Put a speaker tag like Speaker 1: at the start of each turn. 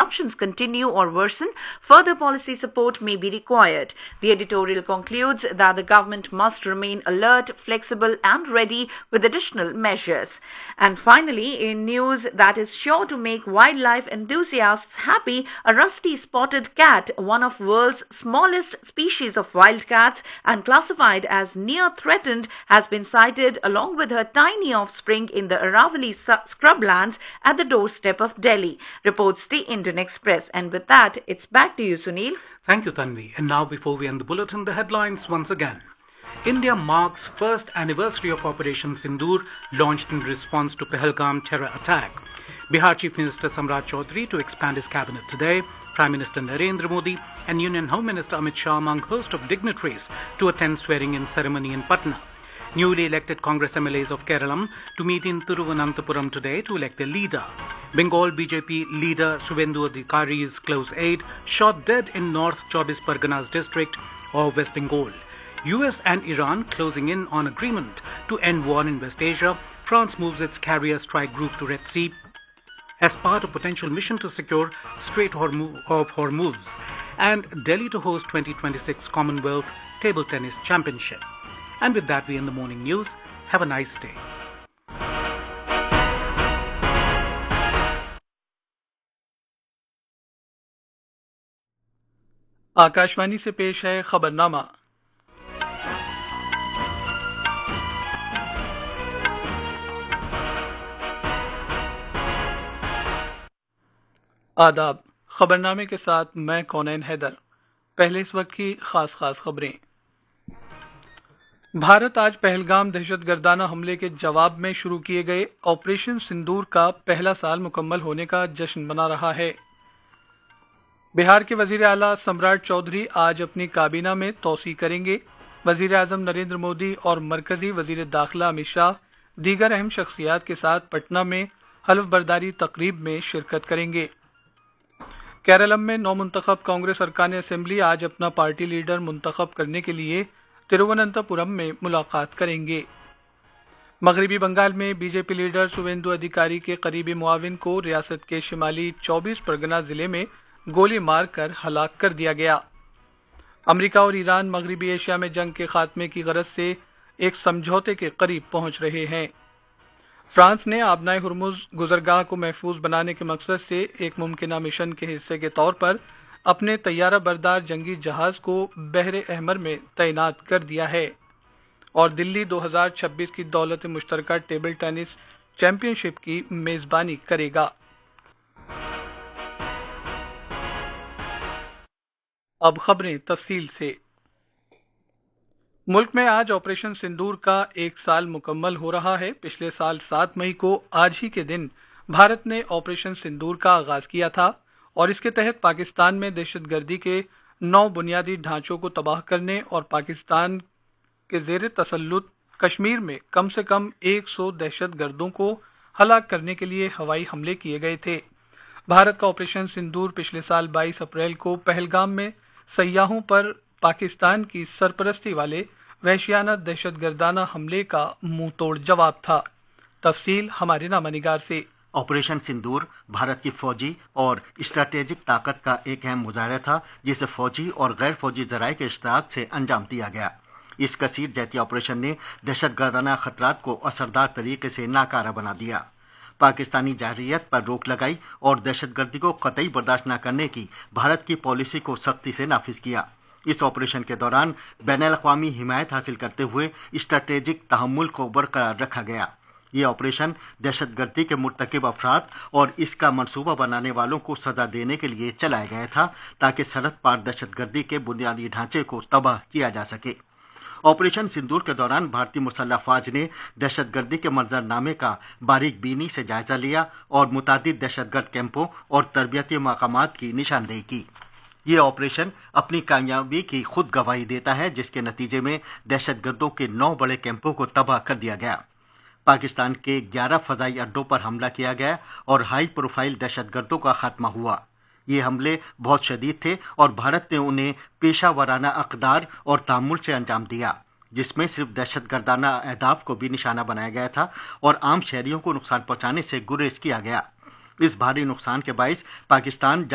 Speaker 1: disruptions continue or worsen, further policy support may be required. The editorial concludes that the government must remain alert, flexible, and ready with additional measures. And finally, in news that is sure to make wildlife enthusiasts happy, a rusty-spotted cat, one of world's smallest species of wildcats and classified as near threatened, has been sighted along with her tiny offspring in the Aravalli scrublands at the doorstep of Delhi, reports the Indian Express. And with that, it's back to you, Sunil.
Speaker 2: Thank you, Tanvi. And now, before we end the bulletin, the headlines once again. India marks first anniversary of Operation Sindoor, launched in response to Pahalgam terror attack. Bihar Chief Minister Samrat Chaudhary to expand his cabinet today. Prime Minister Narendra Modi and Union Home Minister Amit Shah among host of dignitaries to attend swearing-in ceremony in Patna. Newly elected Congress MLAs of Kerala to meet in Thiruvananthapuram today to elect their leader. Bengal BJP leader Suvendu Adhikari's close aide shot dead in North Chobis Parganas district of West Bengal. US and Iran closing in on agreement to end war in West Asia. France moves its carrier strike group to Red Sea as part of potential mission to secure Strait of Hormuz, and Delhi to host 2026 Commonwealth Table Tennis Championship. And with that, we end the morning news. Have a nice day.
Speaker 3: Akashvani से पेश है खबरनामा। आदाब। खबरनामे के साथ मैं कौनैन हैदर। पहले इस वक्त की खास खबरें। भारत आज पहलगाम दहशतगर्दाना हमले के जवाब में शुरू किए गए ऑपरेशन सिंदूर का पहला साल मुकम्मल होने का जश्न मना रहा है। बिहार के वजीर आला सम्राट चौधरी आज अपनी काबीना में तौसी करेंगे। वजीर आजम नरेंद्र मोदी और मरकजी वजीर दाखिला अमित शाह दीगर अहम शख्सियात के साथ पटना में हल्फ बर्दारी तकरीब में शिरकत करेंगे। केरलम में नौमुंतखब कांग्रेस अरकान असेंबली आज अपना पार्टी लीडर मुंतखब करने के लिए तिरुवनंतपुरम में मुलाकात करेंगे। मगरबी बंगाल में बीजेपी लीडर सुवेंदु अधिकारी के करीबी मुआविन को रियासत के शिमाली 24 परगना जिले में गोली मारकर हलाक कर दिया गया। अमेरिका और ईरान मगरबी एशिया में जंग के खात्मे की गरज से एक समझौते के करीब पहुंच रहे हैं। फ्रांस ने आबनाए हुर्मुज गुजरगाह को महफूज बनाने के मकसद से एक मुमकिना मिशन के हिस्से के तौर पर अपने तैयारा बरदार जंगी जहाज को बहरे अहमर में तैनात कर दिया है और दिल्ली 2026 की दौलत मुश्तरका टेबल टेनिस चैंपियनशिप की मेजबानी करेगा। अब खबरें तफसील से। मुल्क में आज ऑपरेशन सिंदूर का एक साल मुकम्मल हो रहा है। पिछले साल 7 मई को आज ही के दिन भारत ने ऑपरेशन सिंदूर का आगाज किया था और इसके तहत पाकिस्तान में दहशतगर्दी के 9 बुनियादी ढांचों को तबाह करने और पाकिस्तान के ज़ेर तसल्लुत कश्मीर में कम से कम 100 दहशतगर्दों को हलाक करने के लिए हवाई हमले किए गए थे। भारत का ऑपरेशन सिंदूर पिछले साल 22 अप्रैल को पहलगाम में सयाहों पर पाकिस्तान की सरपरस्ती वाले वहशियाना दहशतगर्दाना हमले का मुंह तोड़ जवाब था। तफसील हमारे नामानिगार से।
Speaker 4: ऑपरेशन सिंदूर भारत की फौजी और स्ट्रैटेजिक ताकत का एक अहम मुजाहरा था जिसे फौजी और गैर फौजी जराये के इश्तराक से अंजाम दिया गया। इस कसीर जहती ऑपरेशन ने दहशतगर्दाना खतरात को असरदार तरीके से नाकारा बना दिया, पाकिस्तानी जाररियत पर रोक लगाई और दहशतगर्दी को कतई बर्दाश्त न करने की भारत की पॉलिसी को सख्ती से नाफिज किया। इस ऑपरेशन के दौरान बैनुल-अक़वामी हिमायत हासिल करते हुए स्ट्रैटेजिक तहम्मुल को बरकरार रखा गया। ये ऑपरेशन दहशतगर्दी के मुर्तकिब अफराद और इसका मंसूबा बनाने वालों को सजा देने के लिए चलाया गया था ताकि सरहद पार दहशतगर्दी के बुनियादी ढांचे को तबाह किया जा सके। ऑपरेशन सिंदूर के दौरान भारतीय मुसल्लह फौज ने दहशतगर्दी के मंजरनामे का बारीक बीनी से जायजा लिया और मुतादिद दहशतगर्द कैंपों और तरबियती मकामात की निशानदेही की। ये ऑपरेशन अपनी कामयाबी की खुद गवाही देता है, जिसके नतीजे में दहशतगर्दों के 9 बड़े कैंपों को तबाह कर दिया गया। पाकिस्तान के 11 फजाई अड्डों पर हमला किया गया और हाई प्रोफाइल दहशतगर्दों का खात्मा हुआ। ये हमले बहुत शदीद थे और भारत ने उन्हें पेशा वराना अक़दार और तामुल से अंजाम दिया, जिसमें सिर्फ दहशतगर्दाना अहदाफ को भी निशाना बनाया गया था और आम शहरियों को नुकसान पहुंचाने से गुरेज किया गया। इस भारी नुकसान के बाइस पाकिस्तान